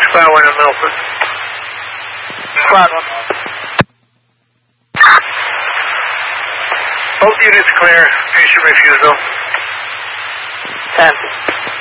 Squad 1 in Milford. Squad 1. Both units clear. Patient refusal. 10.